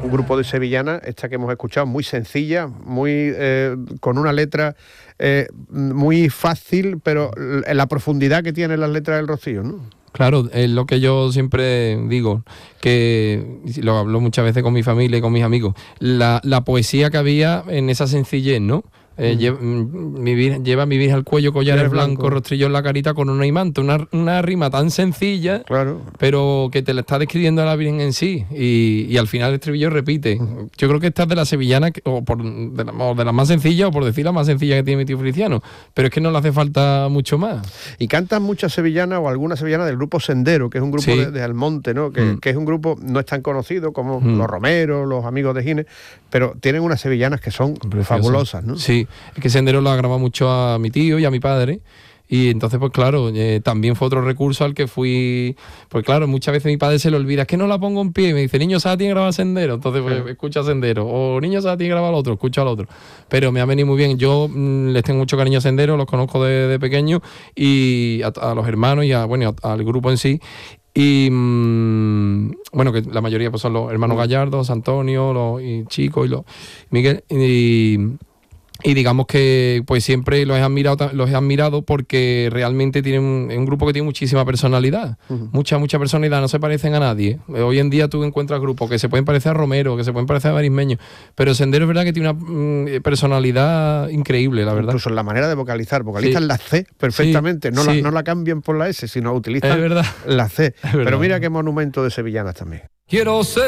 un grupo de sevillanas, esta que hemos escuchado, muy sencilla, muy con una letra muy fácil, pero en la profundidad que tiene las letras del Rocío, ¿no? Claro, es lo que yo siempre digo, que lo hablo muchas veces con mi familia y con mis amigos, la poesía que había en esa sencillez, ¿no? Lleva mi virgen al cuello collares blancos, rostrillo en la carita con una imanta, una rima tan sencilla, claro, pero que te la está describiendo a la Virgen en sí, y al final el estribillo repite. Yo creo que esta es de la sevillana, o de la más sencilla, o por decir la más sencilla que tiene mi tío Feliciano, pero es que no le hace falta mucho más. Y cantan muchas sevillanas o algunas sevillanas del grupo Sendero, que es un grupo de Almonte, ¿no? Que es un grupo no es tan conocido como los Romeros, los amigos de Gines, pero tienen unas sevillanas que son fabulosas, ¿no? Sí, es que Sendero lo ha grabado mucho a mi tío y a mi padre, y entonces pues claro, también fue otro recurso al que fui, pues claro, muchas veces mi padre se le olvida, es que no la pongo en pie, y me dice, niño Sati graba Sendero, entonces pues escucha Sendero, o niño Sati graba al otro, escucha al otro, pero me ha venido muy bien. Yo les tengo mucho cariño a Sendero, los conozco de pequeño, y a los hermanos y al grupo en sí. Y bueno, que la mayoría pues son los hermanos Gallardo, Antonio, y Chico y Miguel, y digamos que pues siempre los he admirado porque realmente tienen un grupo que tiene muchísima personalidad, mucha personalidad, no se parecen a nadie. Hoy en día tú encuentras grupos que se pueden parecer a Romero, que se pueden parecer a Marismeño, pero Sendero es verdad que tiene una personalidad increíble, la verdad. Incluso en la manera de vocalizan la C perfectamente, no la cambien por la S, sino utilizan la C. Pero mira qué monumento de sevillanas también. Quiero ser